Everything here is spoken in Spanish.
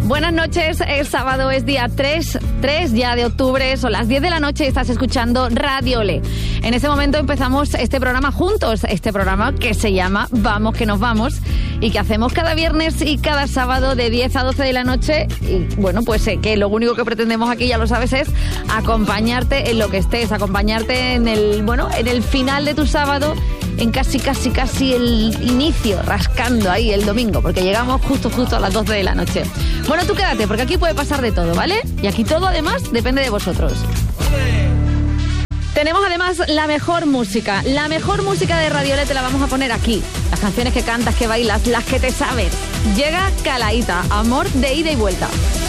Buenas noches, el sábado es día 3 ya de octubre, son las 10 de la noche y estás escuchando Radio Olé. En este momento empezamos este programa juntos, este programa que se llama Vamos que nos vamos y que hacemos cada viernes y cada sábado de 10 a 12 de la noche. Y bueno, pues que lo único que pretendemos aquí, ya lo sabes, es acompañarte en lo que estés, acompañarte en el final de tu sábado, en casi el inicio, rascando ahí el domingo, porque llegamos justo a las 12 de la noche. Bueno, tú quédate, porque aquí puede pasar de todo, ¿vale? Y aquí todo, además, depende de vosotros. Tenemos, además, la mejor música de Radio Olé te la vamos a poner aquí. Las canciones que cantas, que bailas, las que te sabes. Llega Calaíta, amor de ida y vuelta.